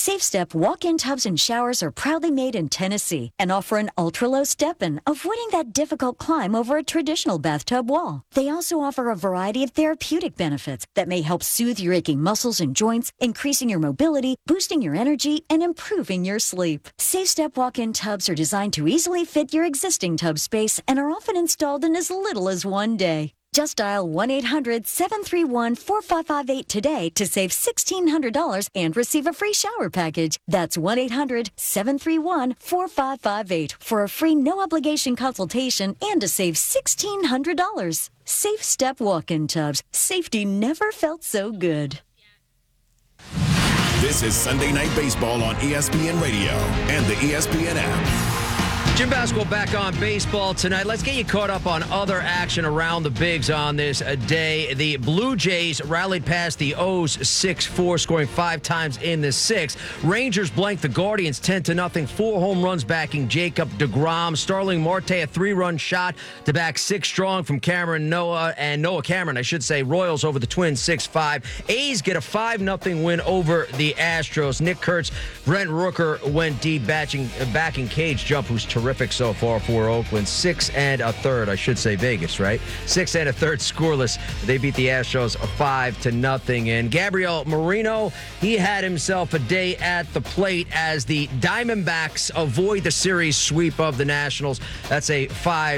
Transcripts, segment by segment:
SafeStep walk-in tubs and showers are proudly made in Tennessee and offer an ultra-low step-in, avoiding that difficult climb over a traditional bathtub wall. They also offer a variety of therapeutic benefits that may help soothe your aching muscles and joints, increasing your mobility, boosting your energy, and improving your sleep. SafeStep walk-in tubs are designed to easily fit your existing tub space and are often installed in as little as one day. Just dial 1-800-731-4558 today to save $1,600 and receive a free shower package. That's 1-800-731-4558 for a free no-obligation consultation and to save $1,600. SafeStep walk-in tubs. Safety never felt so good. This is Sunday Night Baseball on ESPN Radio and the ESPN app. Gym basketball back on baseball tonight. Let's get you caught up on other action around the bigs on this day. The Blue Jays rallied past the O's 6-4, scoring 5 times in the 6th. Rangers blanked the Guardians 10-0. 4 home runs backing Jacob deGrom. Starling Marte, a 3-run shot to back 6 strong from Noah Cameron, I should say. Royals over the Twins 6-5. A's get a 5-0 win over the Astros. Nick Kurtz, Brent Rooker went deep, backing Cage Jump, who's terrific so far for Oakland. 6 1/3, I should say Vegas, right? 6 1/3 scoreless. They beat the Astros 5-0. And Gabriel Moreno, he had himself a day at the plate as the Diamondbacks avoid the series sweep of the Nationals. That's a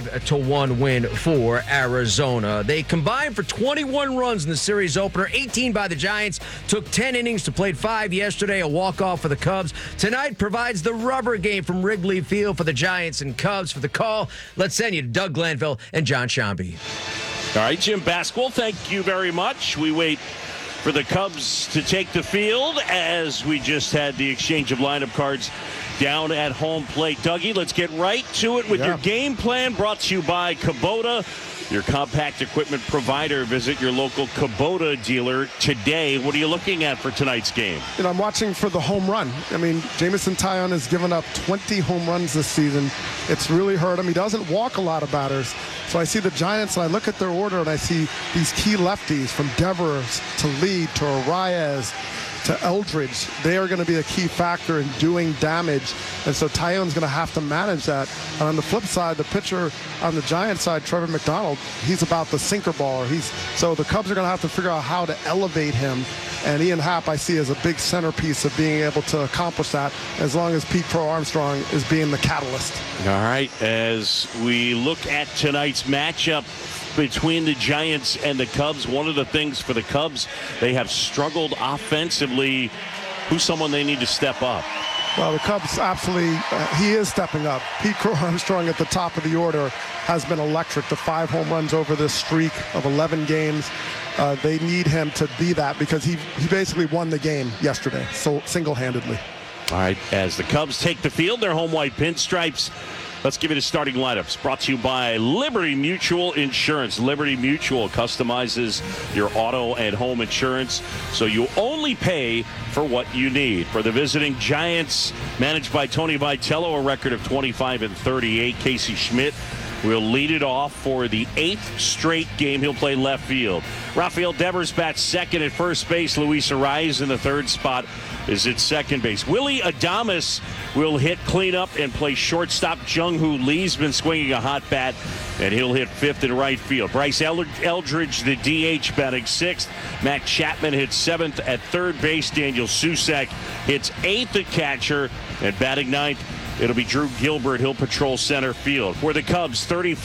5-1 win for Arizona. They combined for 21 runs in the series opener, 18 by the Giants. Took 10 innings to play 5 yesterday, a walk-off for the Cubs. Tonight provides the rubber game from Wrigley Field for the Giants and Cubs. For the call, let's send you to Doug Glanville and John Shambi. All right, Jim Basquel, thank you very much. We wait for the Cubs to take the field as we just had the exchange of lineup cards down at home plate. Dougie, let's get right to it with your game plan, brought to you by Kubota, your compact equipment provider. Visit your local Kubota dealer today. What are you looking at for tonight's game? I'm watching for the home run. I mean, Jameson Taillon has given up 20 home runs this season. It's really hurt him. He doesn't walk a lot of batters. So I see the Giants, and I look at their order, and I see these key lefties from Devers to Lee to Arraez to Eldridge. They are going to be a key factor in doing damage, and so Taillon's going to have to manage that. And on the flip side, the pitcher on the Giants side, Trevor McDonald, he's about the sinker baller. So the Cubs are going to have to figure out how to elevate him, and Ian Happ I see as a big centerpiece of being able to accomplish that, as long as Pete Crow Armstrong is being the catalyst. All right, as we look at tonight's matchup between the Giants and the Cubs, one of the things for the Cubs, they have struggled offensively. Who's someone they need to step up? Well, the Cubs absolutely, he is stepping up. Pete Crow Armstrong at the top of the order has been electric. The 5 home runs over this streak of 11 games. They need him to be that because he basically won the game yesterday, so single-handedly. All right, as the Cubs take the field, their home white pinstripes. Let's give you the starting lineups. Brought to you by Liberty Mutual Insurance. Liberty Mutual customizes your auto and home insurance, so you only pay for what you need. For the visiting Giants, managed by Tony Vitello, a record of 25-38. Casey Schmidt will lead it off for the 8th straight game. He'll play left field. Rafael Devers bats second at first base. Luis Arraez in the third spot is at second base. Willy Adames will hit cleanup and play shortstop. Jung-Hoo Lee's been swinging a hot bat, and he'll hit 5th in right field. Bryce Eldridge, the DH, batting 6th. Matt Chapman hits 7th at third base. Daniel Susac hits 8th at catcher, and batting 9th, it'll be Drew Gilbert. He'll patrol center field. For the Cubs,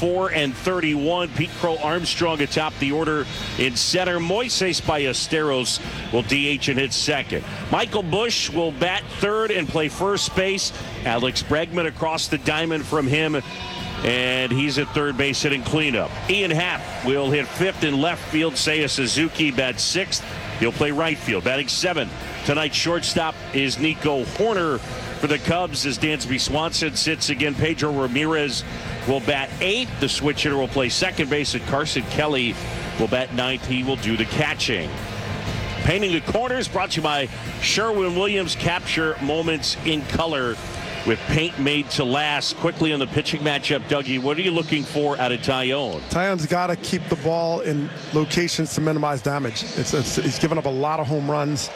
34-31. Pete Crow Armstrong atop the order in center. Moises Ballesteros will DH and hit second. Michael Busch will bat third and play first base. Alex Bregman across the diamond from him, and he's at third base hitting cleanup. Ian Happ will hit 5th in left field. Seiya Suzuki bats 6th. He'll play right field, batting 7th. Tonight's shortstop is Nico Horner. For the Cubs, as Dansby Swanson sits again, Pedro Ramirez will bat 8th. The switch hitter will play second base, and Carson Kelly will bat 9th. He will do the catching. Painting the corners, brought to you by Sherwin-Williams. Capture moments in color with paint made to last. Quickly on the pitching matchup, Dougie, what are you looking for out of Taillon? Taillon's got to keep the ball in locations to minimize damage. He's given up a lot of home runs.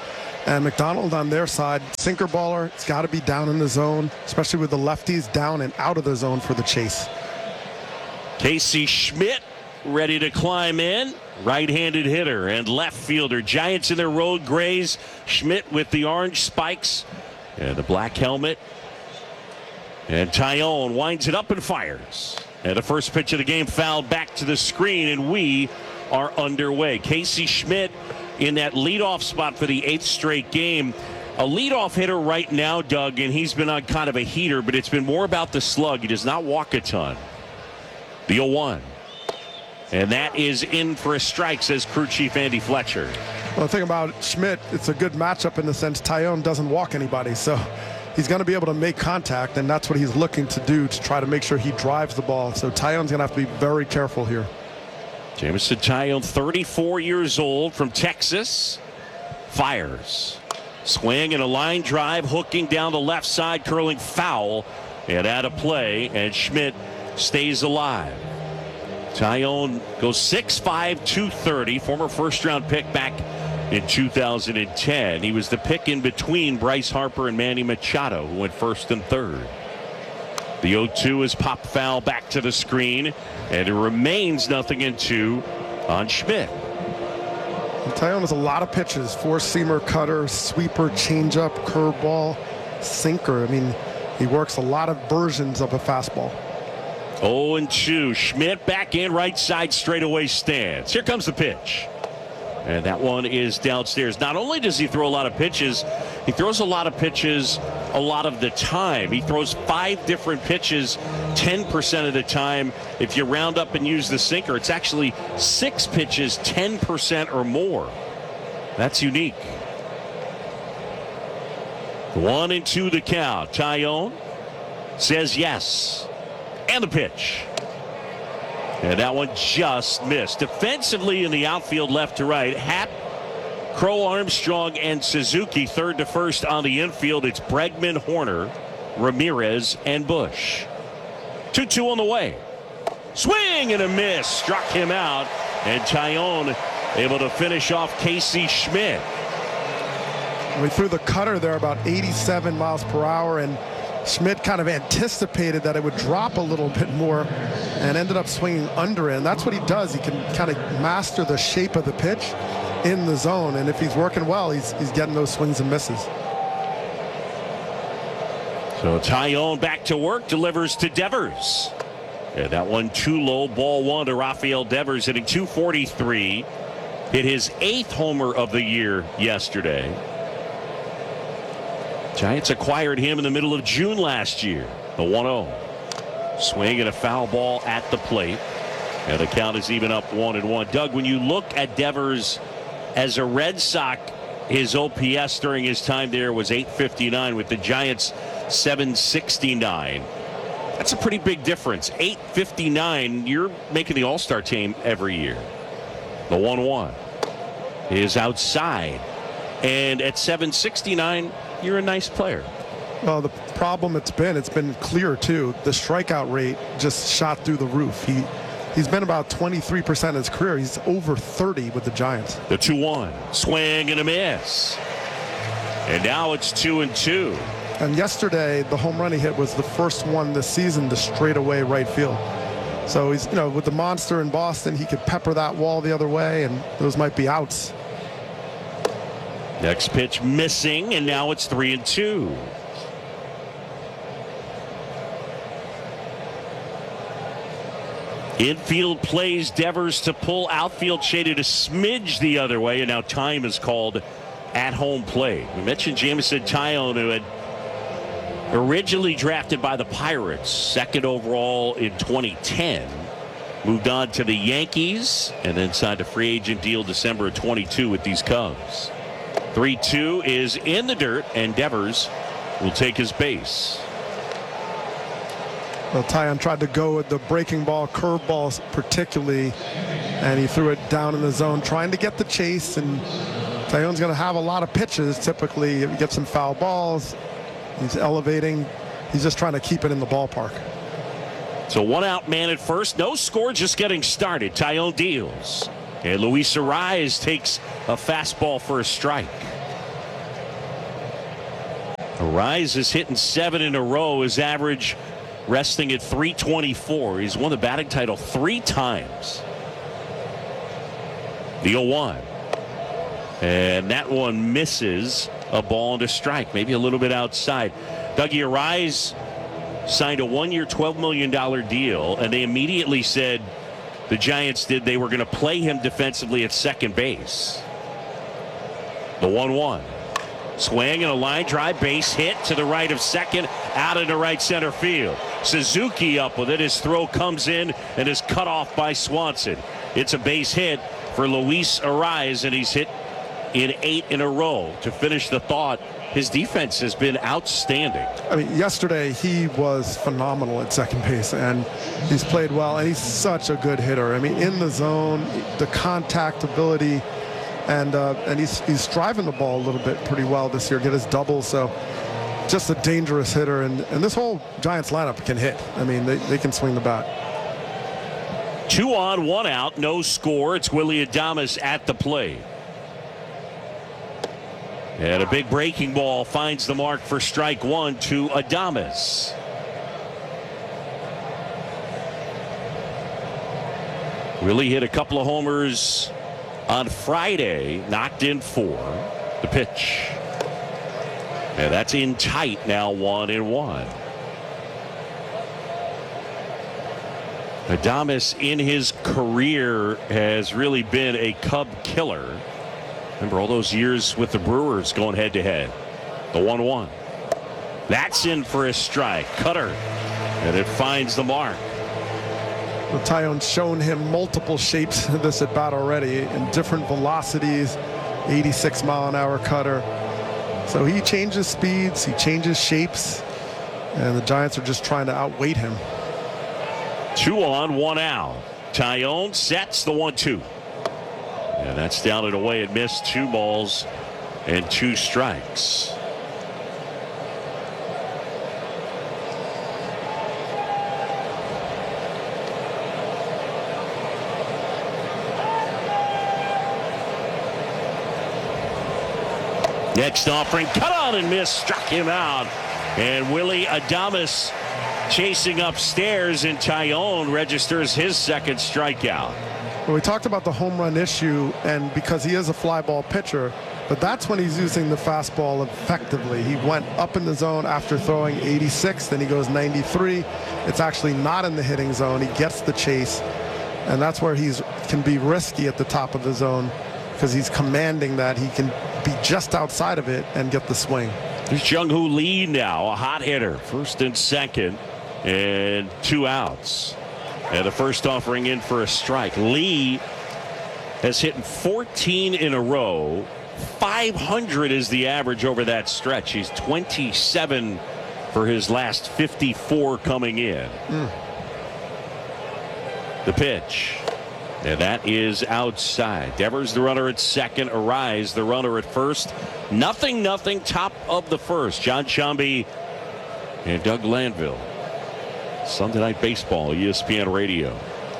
And McDonald on their side, sinker baller, it's got to be down in the zone, especially with the lefties down and out of the zone for the chase. Casey Schmidt ready to climb in. Right-handed hitter and left fielder. Giants in their road grays. Schmidt with the orange spikes and the black helmet. And Taillon winds it up and fires. And the first pitch of the game fouled back to the screen, and we are underway. Casey Schmidt in that leadoff spot for the 8th straight game. A leadoff hitter right now, Doug, and he's been on kind of a heater, but it's been more about the slug. He does not walk a ton. The 0-1. And that is in for a strike, says crew chief Andy Fletcher. Well, the thing about Schmidt, it's a good matchup in the sense Taillon doesn't walk anybody, so he's going to be able to make contact, and that's what he's looking to do to try to make sure he drives the ball. So Taillon's going to have to be very careful here. Jameson Taillon, 34 years old, from Texas. Fires. Swing and a line drive, hooking down the left side, curling foul, and out of play, and Schmidt stays alive. Taillon goes 6'5", 230, former first-round pick back in 2010. He was the pick in between Bryce Harper and Manny Machado, who went first and third. The 0-2 is pop foul back to the screen, and it remains 0-2 on Schmidt. Taillon has a lot of pitches: four-seamer, cutter, sweeper, changeup, curveball, sinker. I mean, he works a lot of versions of a fastball. 0-2. Schmidt back in, right side straightaway stance. Here comes the pitch. And that one is downstairs. Not only does he throw a lot of pitches, he throws a lot of pitches a lot of the time. He throws 5 different pitches 10% of the time. If you round up and use the sinker, it's actually 6 pitches 10% or more. That's unique. 1-2 the count. Taillon says yes. And the pitch. And that one just missed. Defensively in the outfield, left to right, Happ, Crow, Armstrong, and Suzuki. Third to first on the infield. It's Bregman, Horner, Ramirez, and Bush. 2-2 on the way. Swing and a miss. Struck him out. And Taillon able to finish off Casey Schmidt. We threw the cutter there about 87 miles per hour, and Schmidt kind of anticipated that it would drop a little bit more and ended up swinging under it. And that's what he does. He can kind of master the shape of the pitch in the zone. And if he's working well, he's getting those swings and misses. So Taillon back to work, delivers to Devers. And that one too low, ball 1 to Rafael Devers, hitting .243. Hit his 8th homer of the year yesterday. Giants acquired him in the middle of June last year. The 1-0. Swing and a foul ball at the plate. And the count is even up 1-1. Doug, when you look at Devers as a Red Sox, his OPS during his time there was .859, with the Giants .769. That's a pretty big difference. .859, you're making the All-Star team every year. The 1-1 is outside. And at .769, you're a nice player. Well, the problem it's been clear too. The strikeout rate just shot through the roof. He's been about 23% of his career. He's over 30 with the Giants. The 2-1. Swing and a miss. And now it's 2-2. And yesterday, the home run he hit was the first one this season to straightaway right field. So he's, with the monster in Boston, he could pepper that wall the other way, and those might be outs. Next pitch missing, and now it's 3-2. Infield plays Devers to pull, outfield shaded a smidge the other way, and now time is called at home plate. We mentioned Jameson Taillon, who had originally drafted by the Pirates, 2nd overall in 2010. Moved on to the Yankees and then signed a free agent deal December of 22 with these Cubs. 3-2 is in the dirt, and Devers will take his base. Well, Taillon tried to go with the breaking ball, curve balls particularly, and he threw it down in the zone, trying to get the chase. And Taillon's going to have a lot of pitches. Typically, if he gets some foul balls, he's elevating. He's just trying to keep it in the ballpark. So 1 out, man at first. No score, just getting started. Taillon deals. And Luis Arraez takes a fastball for a strike. Arraez is hitting 7 in a row. His average resting at 324. He's won the batting title 3 times. The 0-1. And that one misses a ball and a strike. Maybe a little bit outside. Dougie Arraez signed a 1-year, $12 million deal, and they immediately said, the Giants did, they were going to play him defensively at second base. The 1-1. Swing and a line drive, base hit to the right of second, out into right center field. Suzuki up with it. His throw comes in and is cut off by Swanson. It's a base hit for Luis Arraez, and he's hit in 8 in a row. To finish the thought, his defense has been outstanding. I mean, yesterday he was phenomenal at second base, and he's played well, and he's such a good hitter. I mean, in the zone, the contact ability, and he's driving the ball a little bit pretty well this year, get his double. So just a dangerous hitter, and this whole Giants lineup can hit. I mean, they can swing the bat. 2 on, 1 out, no score. It's Willy Adames at the plate. And a big breaking ball finds the mark for strike 1 to Adames. Willie hit a couple of homers on Friday, knocked in 4. The pitch. And that's in tight now, 1-1. Adames in his career has really been a Cub killer. Remember all those years with the Brewers going head to head. The 1-1. That's in for a strike. Cutter. And it finds the mark. Well, Taillon's shown him multiple shapes of this at bat already in different velocities. 86 mile an hour cutter. So he changes speeds, he changes shapes, and the Giants are just trying to outweight him. 2 on, 1 out. Taillon sets the 1-2. And that's down and away. It missed 2 balls and 2 strikes. Next offering, cut on and miss, struck him out. And Willy Adames chasing upstairs, and Taillon registers his second strikeout. Well, we talked about the home run issue, and because he is a fly ball pitcher, but that's when he's using the fastball effectively. He went up in the zone after throwing 86, then he goes 93. It's actually not in the hitting zone. He gets the chase, and that's where he can be risky at the top of the zone because he's commanding that. He can be just outside of it and get the swing. There's Jung-Hoo Lee now, a hot hitter. First and second, and 2 outs. And the first offering in for a strike. Lee has hit 14 in a row. 500 is the average over that stretch. He's 27 for his last 54 coming in. The pitch. And that is outside. Devers the runner at second. Arraez the runner at first. 0-0 top of the first. John Sciambi and Doug Landville. Sunday Night Baseball, ESPN Radio.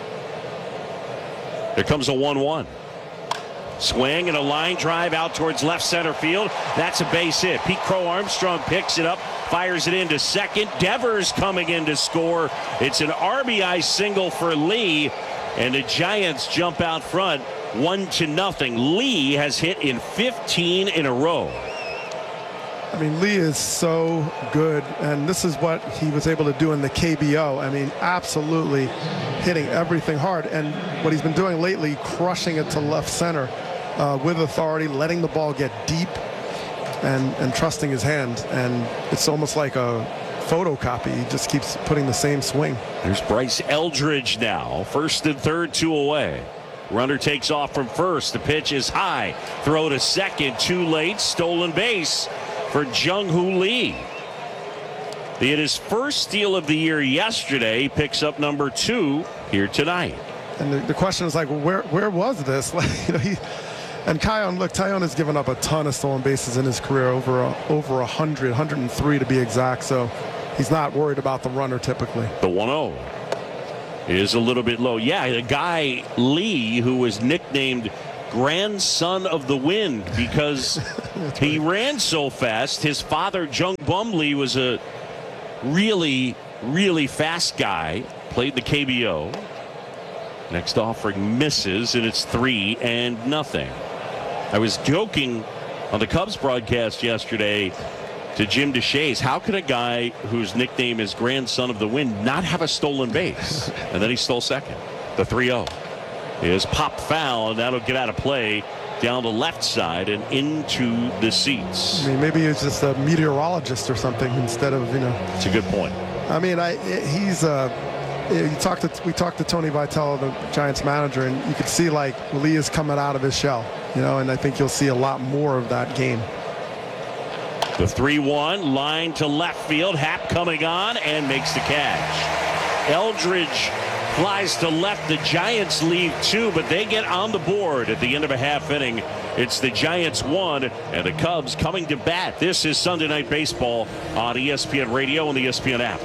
There comes a 1-1. Swing and a line drive out towards left center field. That's a base hit. Pete Crow Armstrong picks it up, fires it into second. Devers coming in to score. It's an RBI single for Lee, and the Giants jump out front 1-0. Lee has hit in 15 in a row. I mean, Lee is so good, and this is what he was able to do in the KBO. I mean, absolutely hitting everything hard, and what he's been doing lately, crushing it to left center with authority, letting the ball get deep, and trusting his hand. And it's almost like a photocopy. He just keeps putting the same swing. There's Bryce Eldridge now, first and third, 2 away. Runner takes off from first. The pitch is high. Throw to second, too late. Stolen base for Jung-Hoo Lee. He had his first steal of the year yesterday. He picks up number 2 here tonight. And the question is like, where was this? Like, you know, Taillon has given up a ton of stolen bases in his career, over 100, 103 to be exact. So he's not worried about the runner typically. The 1-0 is a little bit low. Yeah, the guy Lee, who was nicknamed grandson of the wind because he ran so fast. His father, Jung Bumley, was a really, really fast guy. Played the KBO. Next offering misses, and it's 3-0. I was joking on the Cubs broadcast yesterday to Jim DeShays, how can a guy whose nickname is grandson of the wind not have a stolen base? And then he stole second. The 3-0 is pop foul, and that'll get out of play down the left side and into the seats. I mean, maybe he's just a meteorologist or something instead of, It's a good point. I mean, we talked to Tony Vitello, the Giants manager, and you could see like Lee is coming out of his shell, and I think you'll see a lot more of that game. The 3-1 line to left field. Happ coming on and makes the catch. Eldridge flies to left. The Giants leave 2, but they get on the board at the end of a half inning. It's the Giants 1 and the Cubs coming to bat. This is Sunday Night Baseball on ESPN Radio and the ESPN app.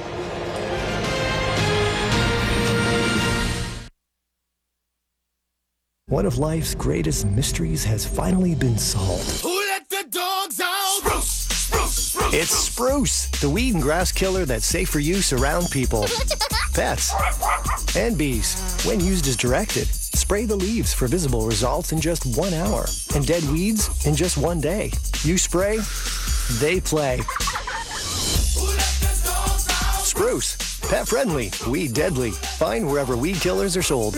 One of life's greatest mysteries has finally been solved. Who let the dogs out? Spruce. It's Spruce, the weed and grass killer that's safe for use around people, pets, and bees. When used as directed, spray the leaves for visible results in just 1 hour and dead weeds in just 1 day. You spray, they play. Spruce, pet friendly, weed deadly. Find wherever weed killers are sold.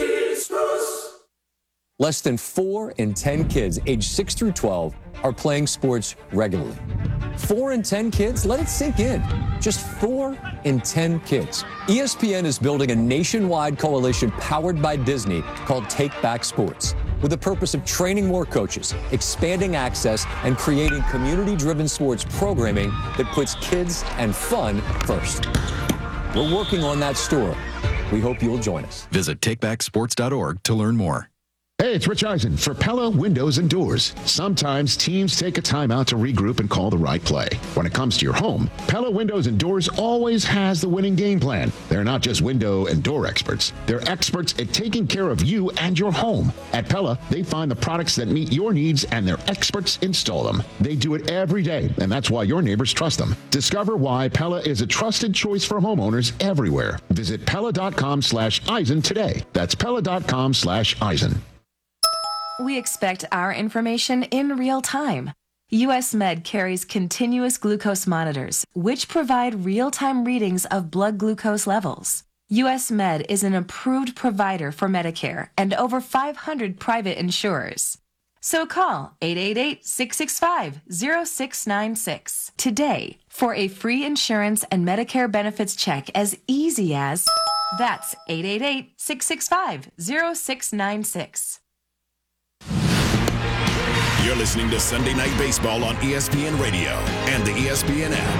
Less than 4 in 10 kids aged 6 through 12 are playing sports regularly. 4 in 10 kids? Let it sink in. Just 4 in 10 kids. ESPN is building a nationwide coalition powered by Disney called Take Back Sports, with the purpose of training more coaches, expanding access, and creating community-driven sports programming that puts kids and fun first. We're working on that story. We hope you'll join us. Visit takebacksports.org to learn more. Hey, it's Rich Eisen for Pella Windows and Doors. Sometimes teams take a timeout to regroup and call the right play. When it comes to your home, Pella Windows and Doors always has the winning game plan. They're not just window and door experts. They're experts at taking care of you and your home. At Pella, they find the products that meet your needs and their experts install them. They do it every day, and that's why your neighbors trust them. Discover why Pella is a trusted choice for homeowners everywhere. Visit Pella.com/Eisen today. That's Pella.com/Eisen. We expect our information in real time. US Med carries continuous glucose monitors, which provide real-time readings of blood glucose levels. US Med is an approved provider for Medicare and over 500 private insurers. So call 888-665-0696 today for a free insurance and Medicare benefits check as easy as... That's 888-665-0696. You're listening to Sunday Night Baseball on ESPN Radio and the ESPN app.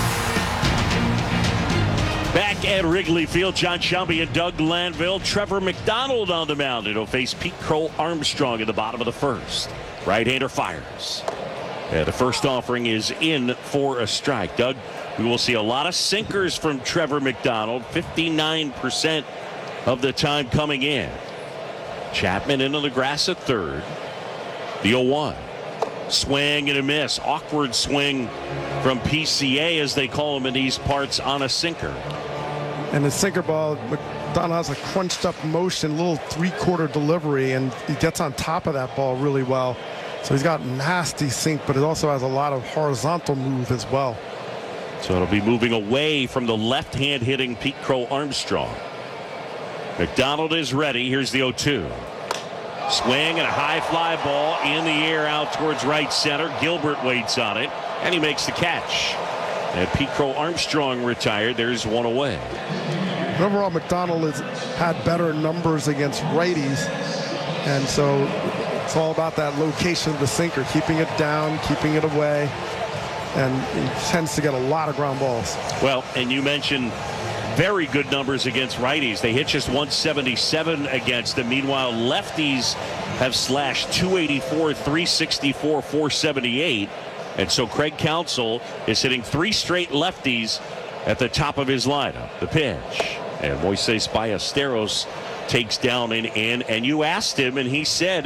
Back at Wrigley Field, John Shelby and Doug Glanville. Trevor McDonald on the mound. It'll face Pete Crow Armstrong in the bottom of the first. Right-hander fires. The first offering is in for a strike. Doug, we will see a lot of sinkers from Trevor McDonald. 59% of the time coming in. Chapman into the grass at third. The 0-1. Swing and a miss. Awkward swing from PCA, as they call him in these parts, on a sinker. And the sinker ball, McDonald has a crunched up motion, little 3/4 delivery, and he gets on top of that ball really well. So he's got nasty sink, but it also has a lot of horizontal move as well. So it'll be moving away from the left-hand hitting Pete Crow Armstrong. McDonald is ready. Here's the 0-2. Swing and a high fly ball in the air out towards right center. Gilbert waits on it, and he makes the catch. And Pete Crow Armstrong retired. There's one away. Overall, McDonald has had better numbers against righties, and so it's all about that location of the sinker, keeping it down, keeping it away, and he tends to get a lot of ground balls. Well, and you mentioned very good numbers against righties. They hit just 177 against them. Meanwhile, lefties have slashed 284, 364, 478. And so Craig Counsell is hitting 3 straight lefties at the top of his lineup. The pitch. And Moises Ballesteros takes down and in. And you asked him, and he said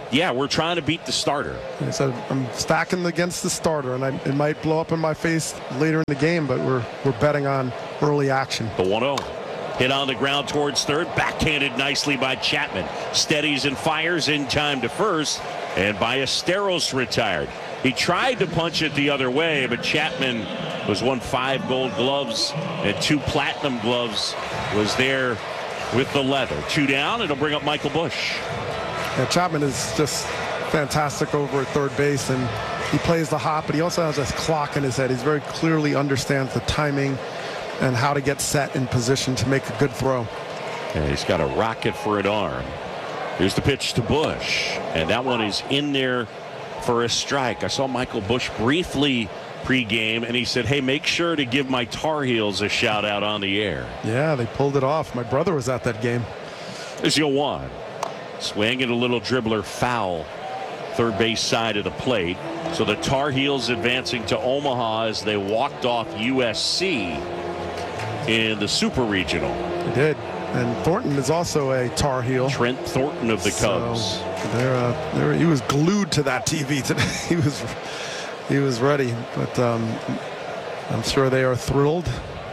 yeah, we're trying to beat the starter. He said, I'm stacking against the starter, and it might blow up in my face later in the game, but we're betting on early action. The 1-0. Hit on the ground towards third. Backhanded nicely by Chapman. Steadies and fires in time to first. And Ballesteros retired. He tried to punch it the other way, but Chapman was won 5 gold gloves and 2 platinum gloves. Was there with the leather. 2 down. It'll bring up Michael Busch. Yeah, Chapman is just fantastic over at third base, and he plays the hop, but he also has this clock in his head. He very clearly understands the timing and how to get set in position to make a good throw. And he's got a rocket for an arm. Here's the pitch to Busch, and that one is in there for a strike. I saw Michael Busch briefly pregame, and he said, hey, make sure to give my Tar Heels a shout out on the air. Yeah, they pulled it off. My brother was at that game. There's 0-1. Swing and a little dribbler foul. Third base side of the plate. So the Tar Heels advancing to Omaha as they walked off USC in the Super Regional. They did. And Thornton is also a Tar Heel. Trent Thornton of the Cubs. He was glued to that TV today. He was ready, but I'm sure they are thrilled.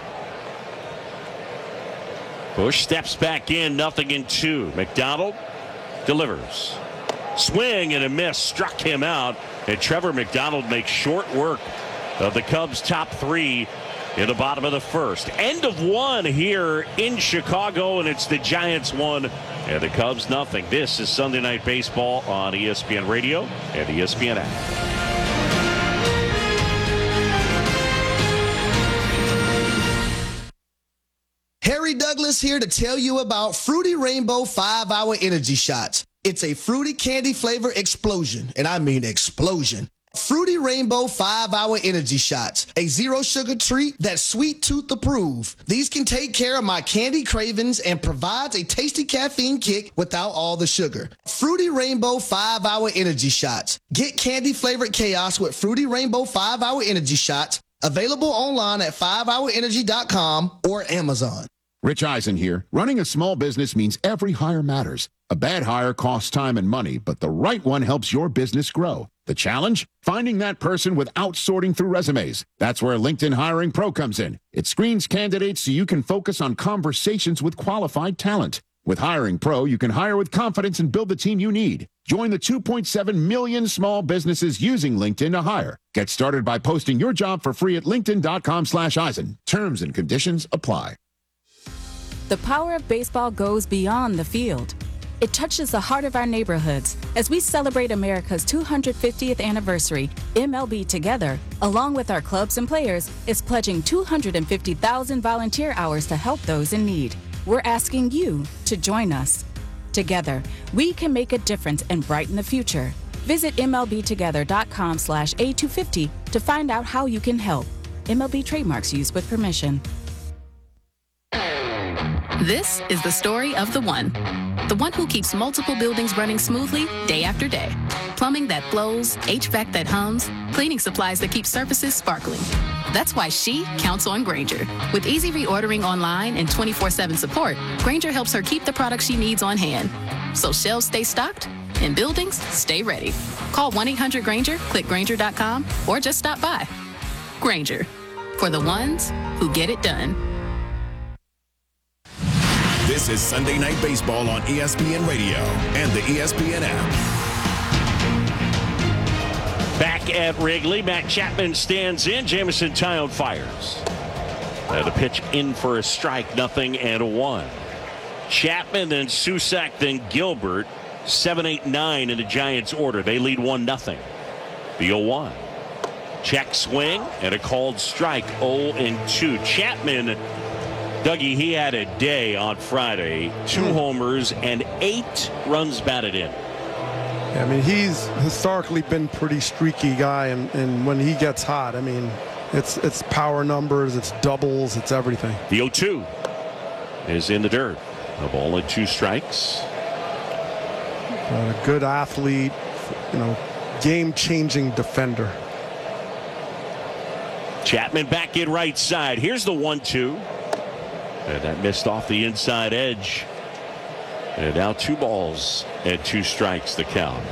Busch steps back in, 0-2. McDonald delivers. Swing and a miss, struck him out, and Trevor McDonald makes short work of the Cubs' top 3 in the bottom of the first. End of 1 here in Chicago, and it's the Giants 1 and the Cubs 0. This is Sunday Night Baseball on ESPN Radio and ESPN app. Harry Douglas here to tell you about Fruity Rainbow 5-Hour Energy Shots. It's a fruity candy flavor explosion, and I mean explosion. Fruity Rainbow 5-Hour Energy Shots, a zero sugar treat that's sweet tooth approved. These can take care of my candy cravings and provides a tasty caffeine kick without all the sugar. Fruity Rainbow 5-Hour Energy Shots. Get candy flavored chaos with Fruity Rainbow 5-Hour Energy Shots. Available online at 5hourenergy.com or Amazon. Rich Eisen here. Running a small business means every hire matters. A bad hire costs time and money, but the right one helps your business grow. The challenge? Finding that person without sorting through resumes. That's where LinkedIn Hiring Pro comes in. It screens candidates so you can focus on conversations with qualified talent. With Hiring Pro, you can hire with confidence and build the team you need. Join the 2.7 million small businesses using LinkedIn to hire. Get started by posting your job for free at linkedin.com/Eisen. Terms and conditions apply. The power of baseball goes beyond the field. It touches the heart of our neighborhoods. As we celebrate America's 250th anniversary, MLB Together, along with our clubs and players, is pledging 250,000 volunteer hours to help those in need. We're asking you to join us. Together, we can make a difference and brighten the future. Visit MLBtogether.com/A250 to find out how you can help. MLB trademarks used with permission. This is the story of the one who keeps multiple buildings running smoothly day after day. Plumbing that flows, HVAC that hums, cleaning supplies that keep surfaces sparkling. That's why she counts on Grainger. With easy reordering online and 24/7 support, Grainger helps her keep the products she needs on hand. So shelves stay stocked and buildings stay ready. Call 1-800-GRAINGER, click Grainger.com, or just stop by. Grainger, for the ones who get it done. This is Sunday Night Baseball on ESPN Radio and the ESPN app. Back at Wrigley, Matt Chapman stands in. Jameson Taillon fires. The pitch in for a strike, 0-1. Chapman, then Susac, then Gilbert. 7, 8, 9 in the Giants' order. They lead 1-0. The 0-1. Check swing and a called strike, 0-2. Chapman, Dougie, he had a day on Friday. 2 homers and 8 runs batted in. I mean, he's historically been pretty streaky guy, and when he gets hot, I mean, it's power numbers, it's doubles, it's everything. The 0-2 is in the dirt. A ball and 2 strikes. A good athlete, game-changing defender. Chapman back in right side. Here's the 1-2. And that missed off the inside edge. And now 2 balls and 2 strikes the count.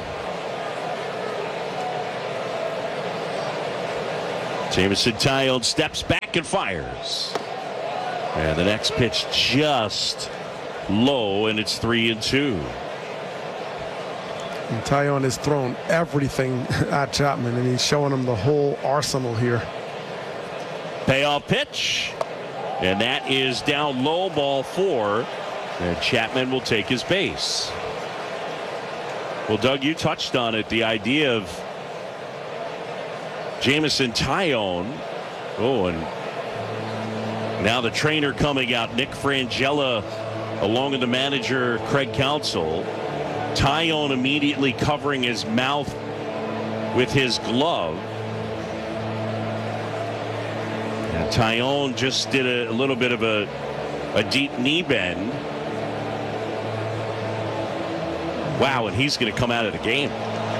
Jameson Taillon steps back and fires. And the next pitch just low, and it's 3-2. And Taillon has thrown everything at Chapman, and he's showing him the whole arsenal here. Payoff pitch, and that is down low, ball 4, and Chapman will take his base. Well, Doug, you touched on it, the idea of Jameson Taillon. Oh, and now the trainer coming out, Nick Frangella, along with the manager, Craig Counsell. Taillon immediately covering his mouth with his glove. And Taillon just did a little bit of a deep knee bend. Wow, and he's going to come out of the game.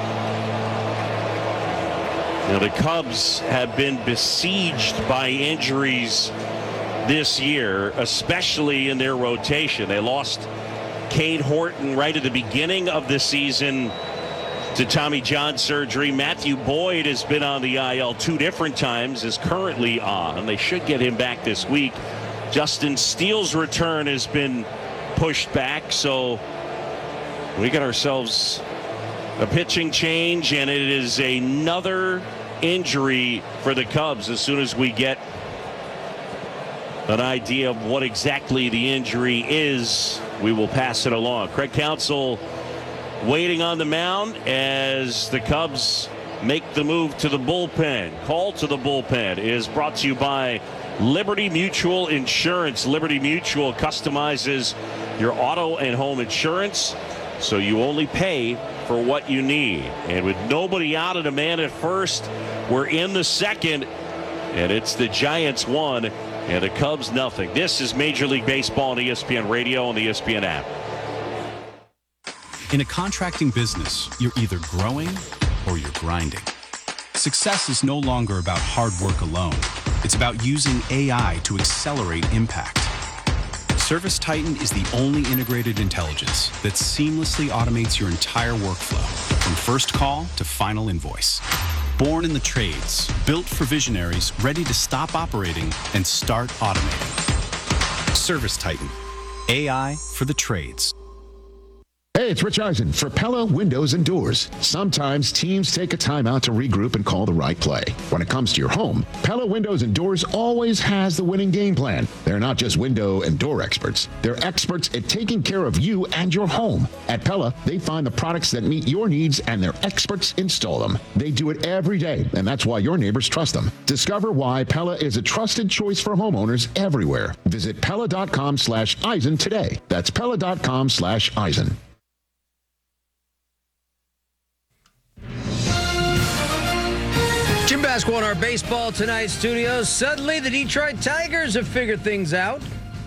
Now, the Cubs have been besieged by injuries this year, especially in their rotation. They lost Cade Horton right at the beginning of the season to Tommy John surgery. Matthew Boyd has been on the IL 2 different times, is currently on. They should get him back this week. Justin Steele's return has been pushed back, so we got ourselves a pitching change, and it is another injury for the Cubs. As soon as we get an idea of what exactly the injury is, we will pass it along. Craig Counsell waiting on the mound as the Cubs make the move to the bullpen. Call to the bullpen is brought to you by Liberty Mutual Insurance. Liberty Mutual customizes your auto and home insurance, so you only pay for what you need. And with nobody out and a man at first, we're in the second, and it's the Giants 1 and the Cubs nothing. This is Major League Baseball on ESPN Radio and the ESPN app. In a contracting business, you're either growing or you're grinding. Success is no longer about hard work alone. It's about using AI to accelerate impact. ServiceTitan is the only integrated intelligence that seamlessly automates your entire workflow, from first call to final invoice. Born in the trades, built for visionaries ready to stop operating and start automating. ServiceTitan, AI for the trades. Hey, it's Rich Eisen for Pella Windows and Doors. Sometimes teams take a timeout to regroup and call the right play. When it comes to your home, Pella Windows and Doors always has the winning game plan. They're not just window and door experts. They're experts at taking care of you and your home. At Pella, they find the products that meet your needs and their experts install them. They do it every day, and that's why your neighbors trust them. Discover why Pella is a trusted choice for homeowners everywhere. Visit Pella.com/Eisen today. That's Pella.com/Eisen. Jim Basco on our Baseball Tonight studios. Suddenly, the Detroit Tigers have figured things out.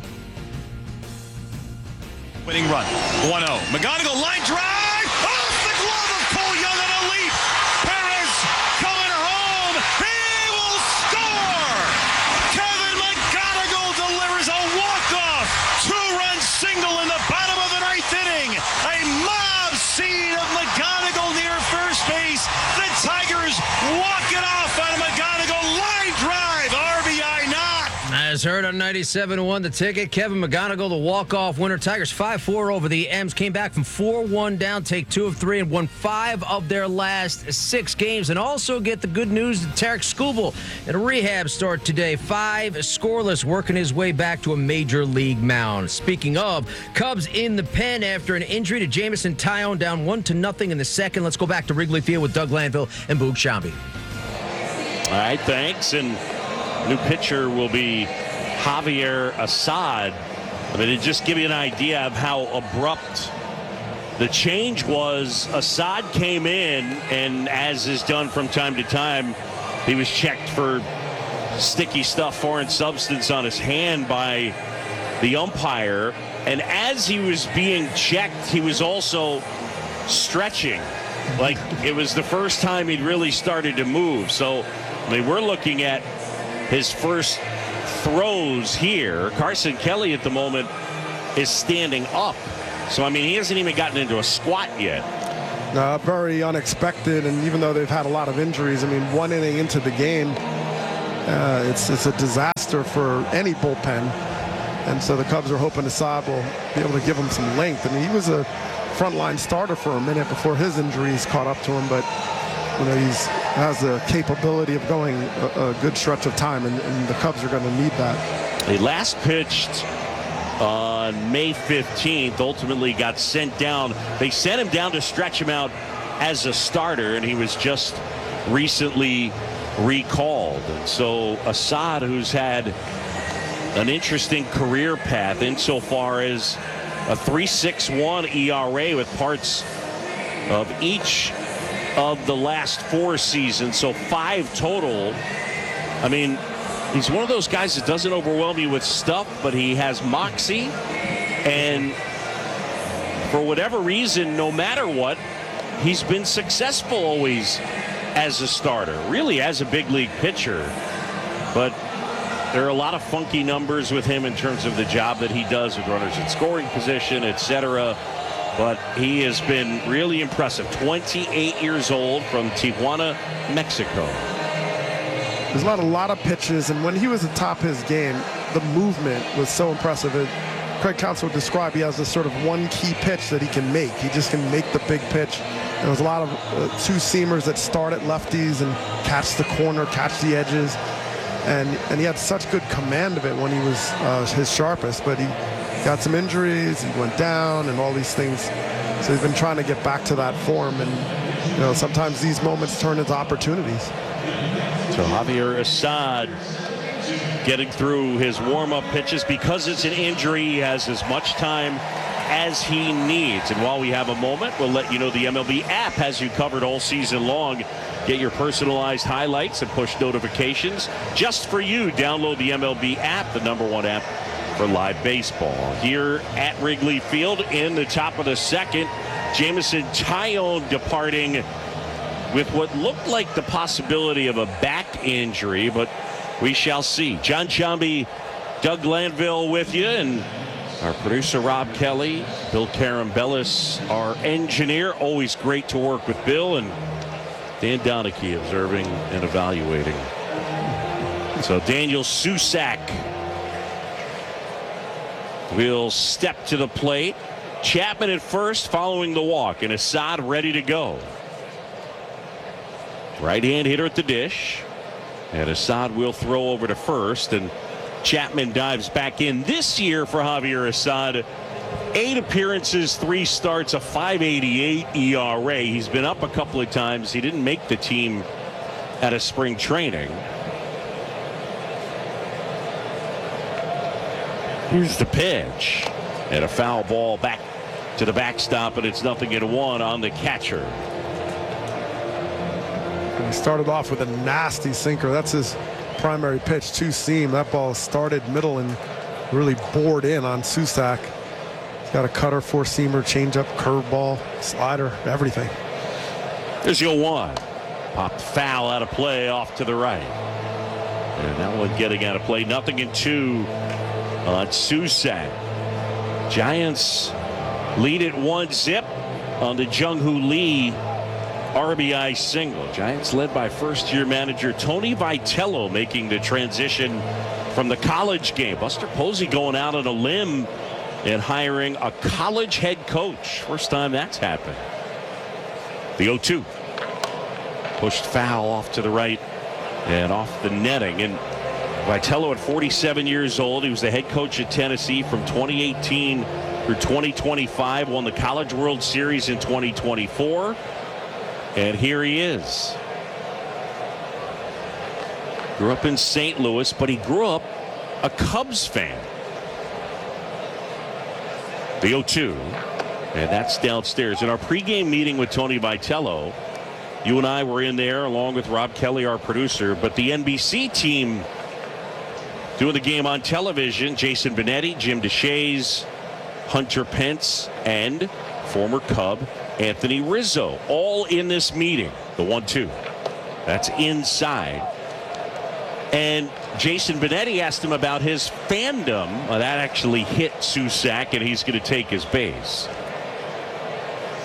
Winning run, 1-0. McGonigal line drive, off the glove of Cole Young on a leap. Perez coming home, he will score! Kevin McGonigal delivers a walk-off, 2-run single in the bottom of the 9th inning. A mob scene of McGonigal near first base. The Tigers walk it off on a McGonigal line drive, RBI not. As heard on 97.1 The Ticket, Kevin McGonigal, the walk-off winner. Tigers 5-4 over the M's. Came back from 4-1 down, take 2 of 3, and won 5 of their last 6 games. And also get the good news that Tarek Skubal in a rehab start today. 5 scoreless, working his way back to a major league mound. Speaking of, Cubs in the pen after an injury to Jameson Taillon, down 1-0 in the second. Let's go back to Wrigley Field with Doug Glanville and Boog Sciambi. All right, thanks. And new pitcher will be Javier Assad. I mean, to just give you an idea of how abrupt the change was, Assad came in, and as is done from time to time, he was checked for sticky stuff, foreign substance on his hand by the umpire. And as he was being checked, he was also stretching. Like it was the first time he'd really started to move. So, I mean, we're looking at his first throws here. Carson Kelly at the moment is standing up. So, I mean, he hasn't even gotten into a squat yet. Very unexpected, and even though they've had a lot of injuries, I mean, 1 inning into the game, it's a disaster for any bullpen. And so the Cubs are hoping Assad will be able to give him some length. I mean, he was a frontline starter for a minute before his injuries caught up to him, but you know, he has the capability of going a good stretch of time, and the Cubs are going to need that. He last pitched on May 15th, ultimately got sent down. They sent him down to stretch him out as a starter, and he was just recently recalled. And so Assad, who's had an interesting career path insofar as a 3.61 ERA with parts of each of the last 4 seasons, so 5 total. I mean, he's one of those guys that doesn't overwhelm you with stuff, but he has moxie, and for whatever reason, no matter what, he's been successful always as a starter, really as a big league pitcher. But there are a lot of funky numbers with him in terms of the job that he does with runners in scoring position, etc. But he has been really impressive. 28 years old from Tijuana, Mexico. There's not a lot of pitches, and when he was atop his game, the movement was so impressive. Craig Counsell would describe he has this sort of one key pitch that he can make. He just can make the big pitch. There was a lot of two-seamers that start at lefties and catch the corner, catch the edges, and he had such good command of it when he was his sharpest, but he got some injuries, he went down, and all these things. So he's been trying to get back to that form, and you know, sometimes these moments turn into opportunities. So Javier Assad getting through his warm-up pitches. Because it's an injury, he has as much time as he needs. And while we have a moment, we'll let you know the MLB app has you covered all season long. Get your personalized highlights and push notifications just for you. Download the MLB app, the #1 app for live baseball. Here at Wrigley Field in the top of the second, Jameson Taillon departing with what looked like the possibility of a back injury, but we shall see. John Chambi, Doug Glanville with you, and our producer Rob Kelly, Bill Carambellis, our engineer. Always great to work with Bill, and Dan Donachie observing and evaluating. So Daniel Susac will step to the plate. Chapman at first following the walk, and Assad ready to go. Right-hand hitter at the dish, and Assad will throw over to first, and Chapman dives back in. This year for Javier Assad, 8 appearances, 3 starts, a 5.88 ERA. He's been up a couple of times. He didn't make the team at a spring training. Here's the pitch, and a foul ball back to the backstop, and it's 0-1 on the catcher. He started off with a nasty sinker. That's his primary pitch, two-seam. That ball started middle and really bored in on Susac. He's got a cutter, four-seamer, changeup, curveball, slider, everything. There's 0-1. Popped foul out of play off to the right. And that one getting out of play. 0-2 on Susac. Giants lead it 1-0 on the Jung-Hoo Lee RBI single. Giants led by first-year manager Tony Vitello making the transition from the college game. Buster Posey going out on a limb and hiring a college head coach. First time that's happened. The 0-2. Pushed foul off to the right and off the netting. And Vitello at 47 years old. He was the head coach at Tennessee from 2018 through 2025. Won the College World Series in 2024. And here he is. Grew up in St. Louis, but he grew up a Cubs fan. The 0-2. And that's downstairs. In our pregame meeting with Tony Vitello, you and I were in there along with Rob Kelly, our producer. But the NBC team doing the game on television, Jason Benetti, Jim DeShays, Hunter Pence, and former Cub Anthony Rizzo, all in this meeting. The 1-2. That's inside. And Jason Benetti asked him about his fandom. Well, that actually hit Susac, and he's going to take his base.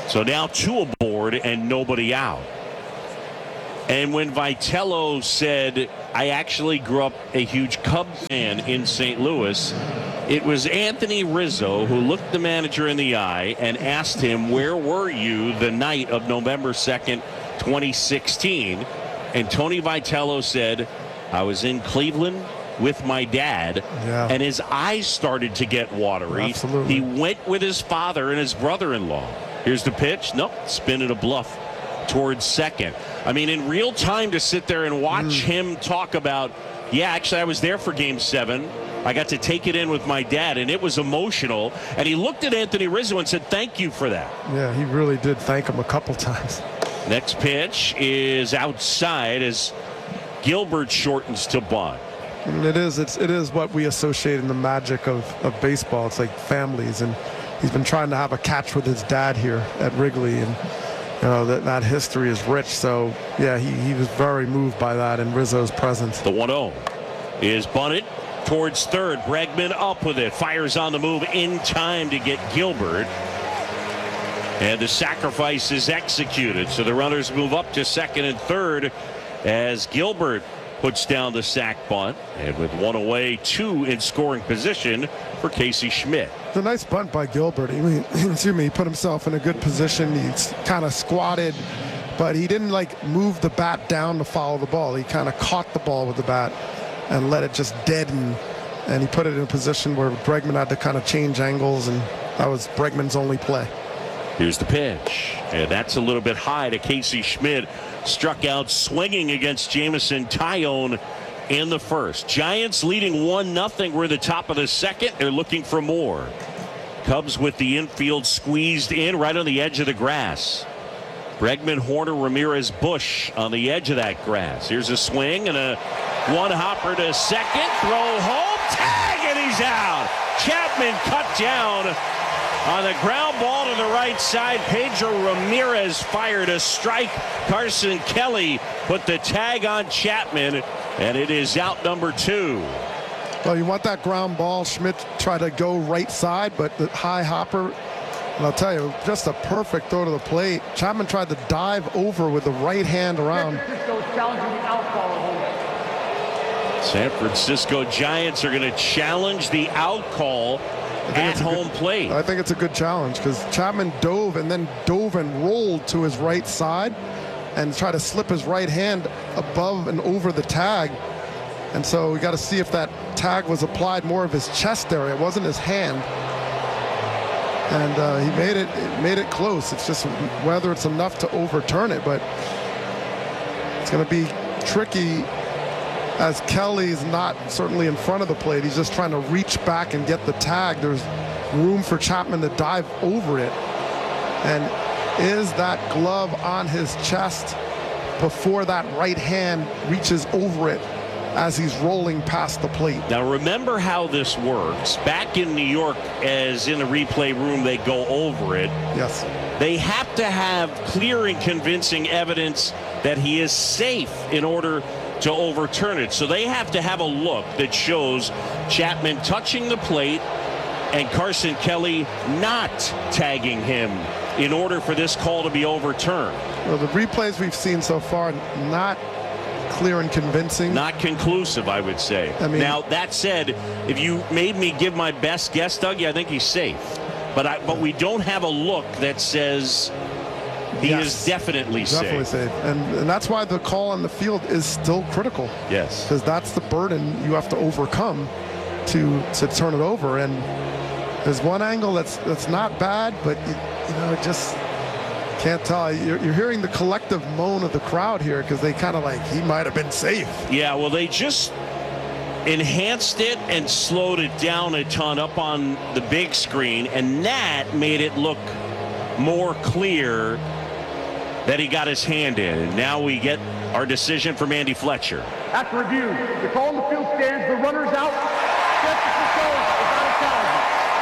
So now 2 aboard and nobody out. And when Vitello said, I actually grew up a huge Cubs fan in St. Louis, it was Anthony Rizzo who looked the manager in the eye and asked him, where were you the night of November 2nd, 2016? And Tony Vitello said, I was in Cleveland with my dad, and his eyes started to get watery. Absolutely. He went with his father and his brother-in-law. Here's the pitch. Nope, spinning a bluff towards second. I mean, in real time to sit there and watch him talk about, yeah, actually I was there for Game 7. I got to take it in with my dad, and it was emotional. And he looked at Anthony Rizzo and said, thank you for that. Yeah, he really did thank him a couple times. Next pitch is outside as Gilbert shortens to bunt. I mean, it is what we associate in the magic of baseball. It's like families, and he's been trying to have a catch with his dad here at Wrigley, and that history is rich. So yeah, he was very moved by that in Rizzo's presence. The 1-0 is bunted towards third. Bregman up with it, fires on the move in time to get Gilbert, and the sacrifice is executed. So the runners move up to second and third as Gilbert puts down the sack bunt, and with 1 away, 2 in scoring position for Casey Schmidt. It's a nice bunt by Gilbert. He put himself in a good position. He's kind of squatted, but he didn't move the bat down to follow the ball. He kind of caught the ball with the bat and let it just deaden, and he put it in a position where Bregman had to kind of change angles, and that was Bregman's only play. Here's the pitch, and that's a little bit high to Casey Schmidt. Struck out swinging against Jameson Taillon in the first. Giants leading 1-0. We're at the top of the second. They're looking for more. Cubs with the infield squeezed in right on the edge of the grass. Bregman, Horner, Ramirez, Bush on the edge of that grass. Here's a swing and a one-hopper to second. Throw home. Tag, and he's out. Chapman cut down on the ground ball to the right side. Pedro Ramirez fired a strike. Carson Kelly put the tag on Chapman, and it is out number 2. Well, you want that ground ball. Schmidt tried to go right side, but the high hopper, and I'll tell you, just a perfect throw to the plate. Chapman tried to dive over with the right hand around. San Francisco Giants are going to challenge the out call at home plate. I think it's a good challenge because Chapman dove and rolled to his right side and tried to slip his right hand above and over the tag. And so we got to see if that tag was applied more of his chest area. It wasn't his hand. And he made it close. It's just whether it's enough to overturn it, but it's going to be tricky as Kelly's not certainly in front of the plate. He's just trying to reach back and get the tag. There's room for Chapman to dive over it. And is that glove on his chest before that right hand reaches over it as he's rolling past the plate? Now remember how this works. Back in New York, as in the replay room they go over it. Yes. They have to have clear and convincing evidence that he is safe in order to overturn it. So they have to have a look that shows Chapman touching the plate and Carson Kelly not tagging him in order for this call to be overturned. Well, the replays we've seen so far, not clear and convincing. Not conclusive, I would say. Now, that said, if you made me give my best guess, Doug, I think he's safe. But we don't have a look that says he is definitely safe. And that's why the call on the field is still critical. Yes. Because that's the burden you have to overcome to turn it over. And there's one angle that's not bad, but it just can't tell. You're hearing the collective moan of the crowd here because they kind of he might have been safe. Yeah, well, they just enhanced it and slowed it down a ton up on the big screen, and that made it look more clear that he got his hand in. And now we get our decision from Andy Fletcher. After review, the call in the field stands. The runner's out. San Francisco is out of town.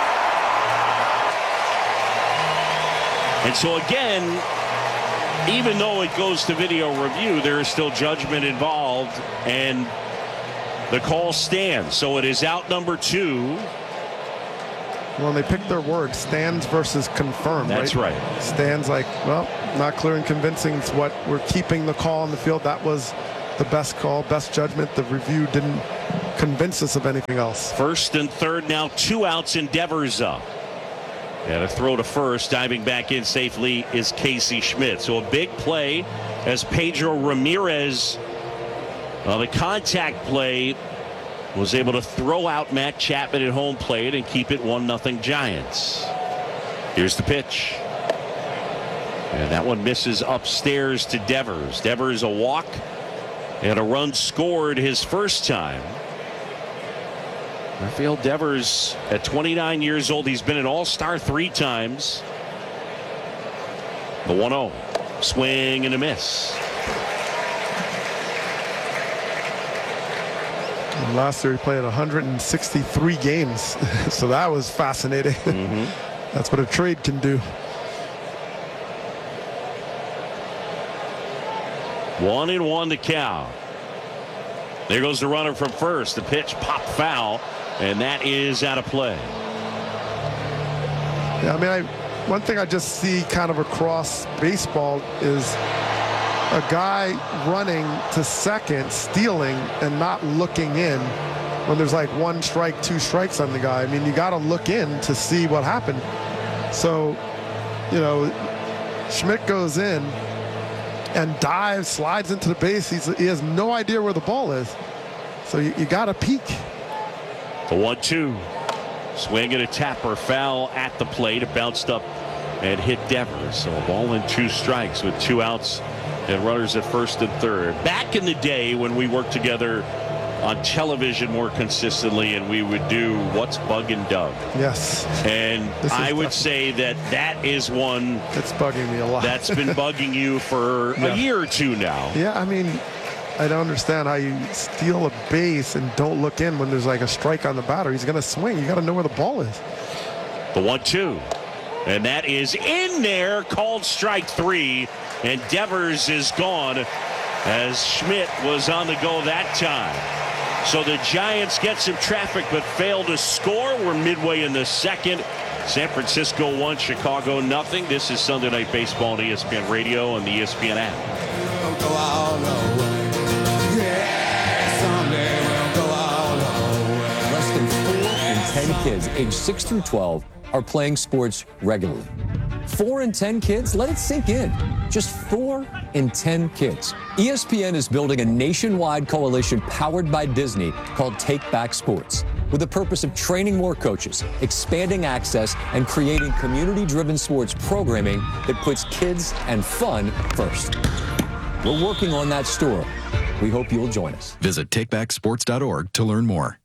And so again, even though it goes to video review, there is still judgment involved, and the call stands. So it is out number 2. when they pick their words, stands versus confirm. That's right. Stands like, well, not clear and convincing. It's what we're keeping the call on the field. That was the best call, best judgment. The review didn't convince us of anything else. First and third, now 2 outs in Devers up. And a throw to first, diving back in safely is Casey Schmidt. So a big play as Pedro Ramirez, the contact play, was able to throw out Matt Chapman at home plate and keep it 1-0 Giants. Here's the pitch. And that one misses upstairs to Devers. Devers a walk and a run scored his first time. Rafael Devers at 29 years old. He's been an all-star 3 times. The 1-0. Swing and a miss. And last year he played 163 games. So that was fascinating. That's what a trade can do. 1-1 to count. There goes the runner from first. The pitch popped foul, and that is out of play. Yeah, I mean, one thing I just see kind of across baseball is a guy running to second, stealing, and not looking in when there's like 1 strike, 2 strikes on the guy. I mean, you got to look in to see what happened. So, you know, Schmidt goes in and dives, slides into the base. He has no idea where the ball is. So you got to peek. The 1-2. Swing and a tapper, foul at the plate. It bounced up and hit Devers. So a ball and 2 strikes with 2 outs and runners at first and third. Back in the day when we worked together on television more consistently, and we would do What's Bugging Doug. Yes. And I would say that is one that's bugging me a lot. That's been bugging you for a year or 2 now. Yeah, I mean, I don't understand how you steal a base and don't look in when there's like a strike on the batter. He's going to swing. You got to know where the ball is. The 1-2. And that is in there, called strike 3. And Devers is gone as Schmidt was on the go that time. So the Giants get some traffic but fail to score. We're midway in the second. San Francisco 1, Chicago 0. This is Sunday Night Baseball on ESPN Radio and the ESPN app. Less than 4 in 10 kids aged 6 through 12 are playing sports regularly. 4 in 10 kids? Let it sink in. Just 4 in 10 kids. ESPN is building a nationwide coalition powered by Disney called Take Back Sports, with the purpose of training more coaches, expanding access, and creating community-driven sports programming that puts kids and fun first. We're working on that story. We hope you'll join us. Visit takebacksports.org to learn more.